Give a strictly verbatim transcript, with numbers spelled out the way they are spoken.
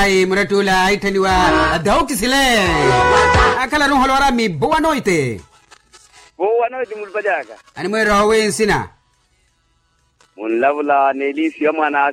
Ai muratula itaniwa dauki sile. Akala no holora mi boa noite. Boa noite mulbajaka. Ani mo rawe sina. Mun lavla ne li siya mana